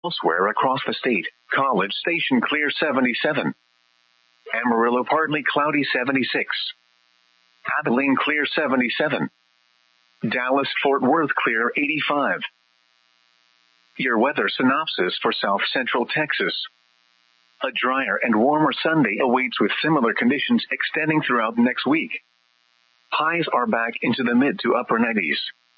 Elsewhere across the state, College Station clear 77. Amarillo partly cloudy 76. Abilene clear 77. Dallas Fort Worth clear 85. Your weather synopsis for South Central Texas. A drier and warmer Sunday awaits with similar conditions extending throughout next week. Highs are back into the mid to upper 90s.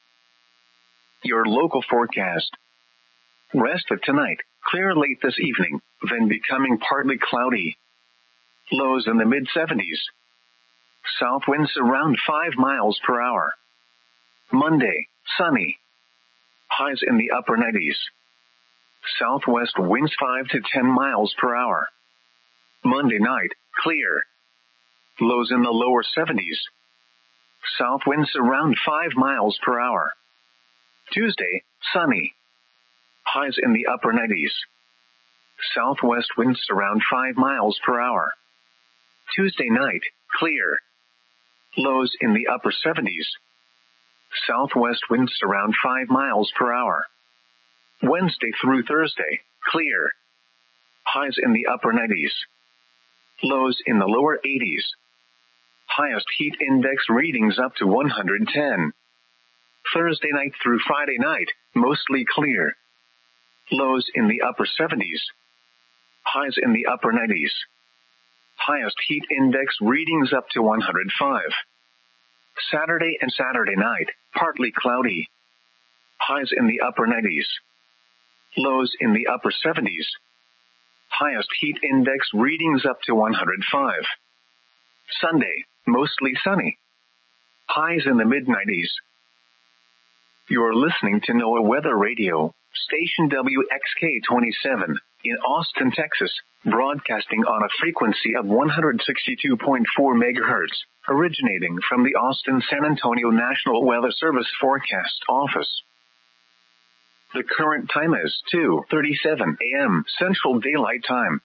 Your local forecast. Rest of tonight, clear late this evening, then becoming partly cloudy. Lows in the mid-70s. South winds around 5 miles per hour. Monday, sunny. Highs in the upper 90s. Southwest winds 5 to 10 miles per hour. Monday night, clear. Lows in the lower 70s. South winds around 5 miles per hour. Tuesday, sunny. Highs in the upper 90s. Southwest winds around 5 miles per hour. Tuesday night, clear. Lows in the upper 70s. Southwest winds around 5 miles per hour. Wednesday through Thursday, clear. Highs in the upper 90s. Lows in the lower 80s. Highest heat index readings up to 110. Thursday night through Friday night, mostly clear. Lows in the upper 70s. Highs in the upper 90s. Highest heat index readings up to 105. Saturday and Saturday night, partly cloudy. Highs in the upper 90s. Lows in the upper 70s. Highest heat index readings up to 105. Sunday, mostly sunny. Highs in the mid-90s. You're listening to NOAA Weather Radio, station WXK-27, in Austin, Texas, broadcasting on a frequency of 162.4 megahertz, originating from the Austin-San Antonio National Weather Service Forecast Office. The current time is 2:37 a.m. Central Daylight Time.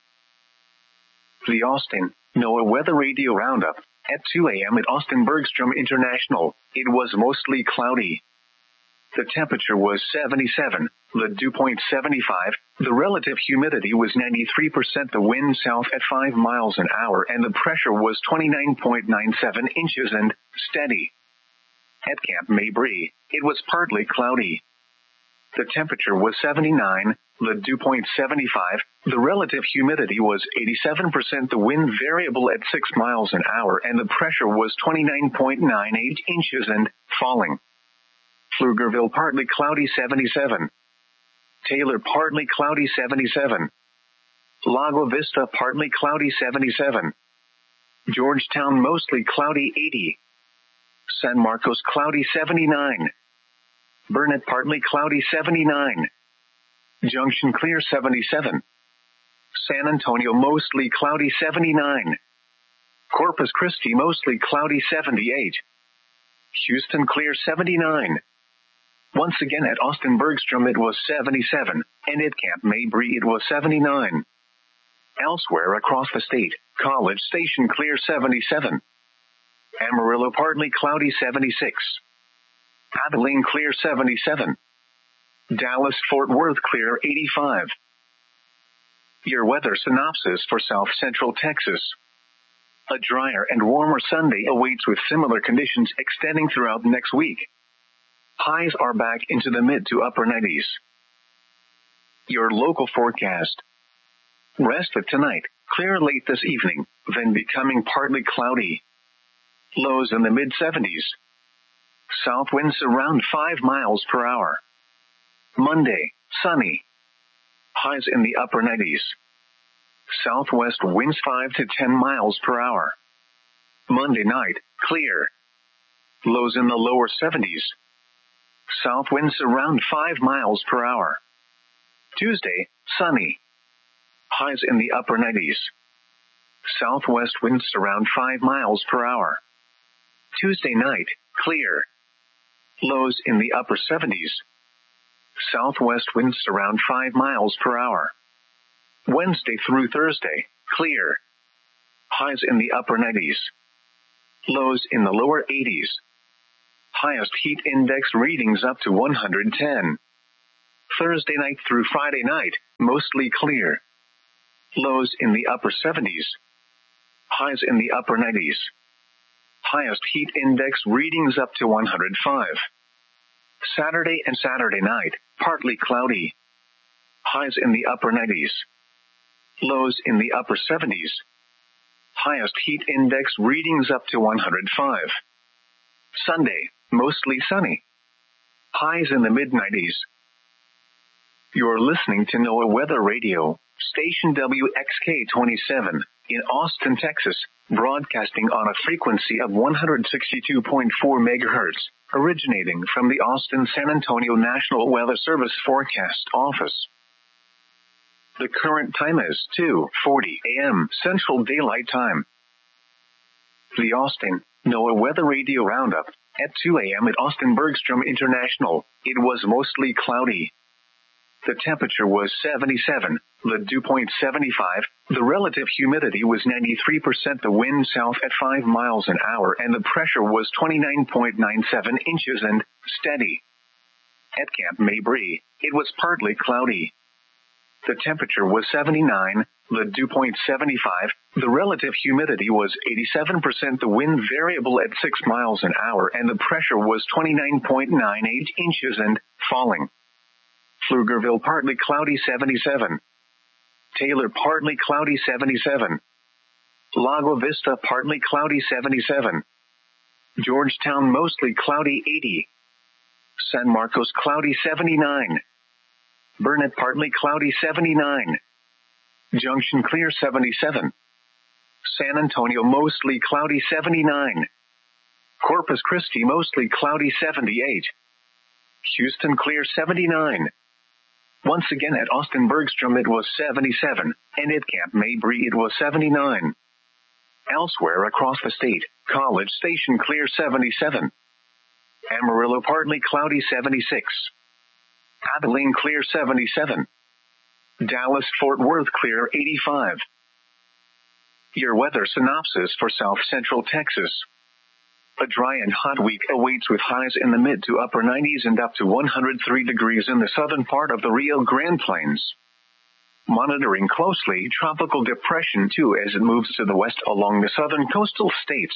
The Austin NOAA Weather Radio Roundup. At 2 a.m. at Austin Bergstrom International, it was mostly cloudy. The temperature was 77, the dew point 75, the relative humidity was 93%, the wind south at 5 miles an hour, and the pressure was 29.97 inches and steady. At Camp Mabry, it was partly cloudy. The temperature was 79, the dew point 75, the relative humidity was 87%, the wind variable at 6 miles an hour, and the pressure was 29.98 inches and falling. Pflugerville partly cloudy 77. Taylor partly cloudy 77. Lago Vista partly cloudy 77. Georgetown mostly cloudy 80. San Marcos cloudy 79. Burnett partly cloudy 79. Junction clear 77. San Antonio mostly cloudy 79. Corpus Christi mostly cloudy 78. Houston clear 79. Once again at Austin Bergstrom it was 77, and at Camp Mabry it was 79. Elsewhere across the state, College Station clear 77. Amarillo partly cloudy 76. Abilene clear 77. Dallas Fort Worth clear 85. Your weather synopsis for South Central Texas. A drier and warmer Sunday awaits with similar conditions extending throughout next week. Highs are back into the mid to upper 90s. Your local forecast. Rest of tonight, clear late this evening, then becoming partly cloudy. Lows in the mid-70s. South winds around 5 miles per hour. Monday, sunny. Highs in the upper 90s. Southwest winds 5 to 10 miles per hour. Monday night, clear. Lows in the lower 70s. South winds around 5 miles per hour. Tuesday, sunny. Highs in the upper 90s. Southwest winds around 5 miles per hour. Tuesday night, clear. Lows in the upper 70s. Southwest winds around 5 miles per hour. Wednesday through Thursday, clear. Highs in the upper 90s. Lows in the lower 80s. Highest heat index readings up to 110. Thursday night through Friday night, mostly clear. Lows in the upper 70s. Highs in the upper 90s. Highest heat index readings up to 105. Saturday and Saturday night, partly cloudy. Highs in the upper 90s. Lows in the upper 70s. Highest heat index readings up to 105. Sunday, mostly sunny. Highs in the mid-90s. You're listening to NOAA Weather Radio, station WXK-27, in Austin, Texas, broadcasting on a frequency of 162.4 megahertz, originating from the Austin-San Antonio National Weather Service Forecast Office. The current time is 2:40 a.m. Central Daylight Time. The Austin NOAA Weather Radio Roundup. At 2 a.m. at Austin Bergstrom International, it was mostly cloudy. The temperature was 77, the dew point 75, the relative humidity was 93%, the wind south at 5 miles an hour, and the pressure was 29.97 inches and steady. At Camp Mabry, it was partly cloudy. The temperature was 79, the dew point 75, the relative humidity was 87%, the wind variable at 6 miles an hour, and the pressure was 29.98 inches and falling. Pflugerville partly cloudy 77. Taylor partly cloudy 77. Lago Vista partly cloudy 77. Georgetown mostly cloudy 80. San Marcos cloudy 79. Burnett partly cloudy 79. Junction clear 77. San Antonio mostly cloudy 79. Corpus Christi mostly cloudy 78. Houston clear 79. Once again at Austin Bergstrom it was 77, and at Camp Mabry it was 79. Elsewhere across the state, College Station clear 77. Amarillo partly cloudy 76. Abilene clear 77. Dallas Fort Worth clear 85. Your weather synopsis for South Central Texas. A dry and hot week awaits with highs in the mid to upper 90s and up to 103 degrees in the southern part of the Rio Grande Plains. Monitoring closely Tropical Depression 2 as it moves to the west along the southern coastal states.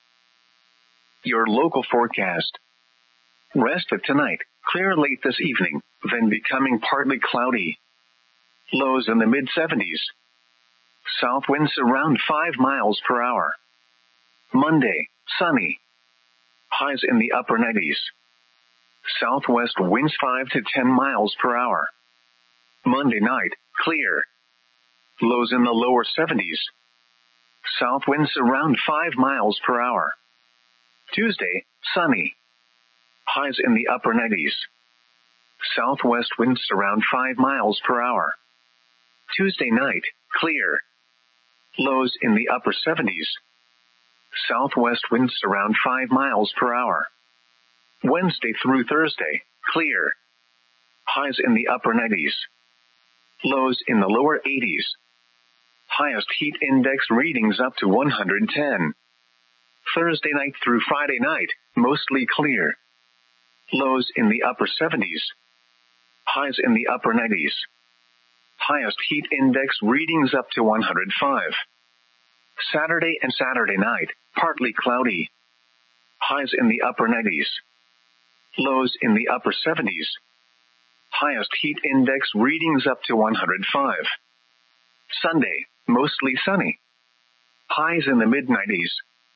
Your local forecast. Rest of tonight, clear late this evening, then becoming partly cloudy. Lows in the mid-70s. South winds around 5 miles per hour. Monday, sunny. Highs in the upper 90s. Southwest winds 5 to 10 miles per hour. Monday night, clear. Lows in the lower 70s. South winds around 5 miles per hour. Tuesday, sunny. Highs in the upper 90s. Southwest winds around 5 miles per hour. Tuesday night, clear. Lows in the upper 70s. Southwest winds around 5 miles per hour. Wednesday through Thursday, clear. Highs in the upper 90s. Lows in the lower 80s. Highest heat index readings up to 110. Thursday night through Friday night, mostly clear. Lows in the upper 70s. Highs in the upper 90s. Highest heat index readings up to 105. Saturday and Saturday night, partly cloudy. Highs in the upper 90s. Lows in the upper 70s. Highest heat index readings up to 105. Sunday, mostly sunny. Highs in the mid-90s.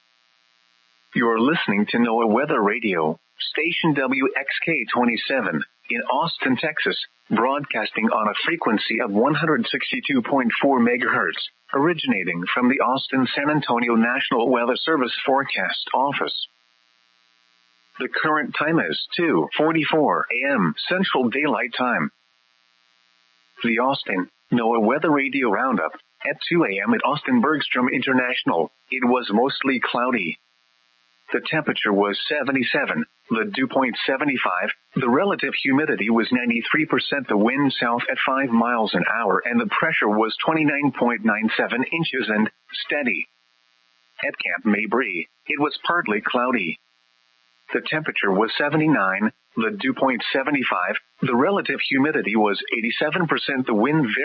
You're listening to NOAA Weather Radio, station WXK-27, in Austin, Texas, broadcasting on a frequency of 162.4 megahertz, originating from the Austin-San Antonio National Weather Service Forecast Office. The current time is 2:44 a.m. Central Daylight Time. The Austin NOAA Weather Radio Roundup. At 2 a.m. at Austin Bergstrom International, it was mostly cloudy. The temperature was 77, the dew point 75, the relative humidity was 93%, the wind south at 5 miles an hour, and the pressure was 29.97 inches and steady. At Camp Mabry, it was partly cloudy. The temperature was 79, the dew point 75, the relative humidity was 87%, the wind